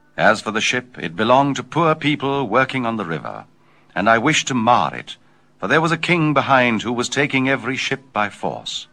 As for the ship, it belonged to poor people working on the river, and I wished to mar it, for there was a king behind who was taking every ship by force.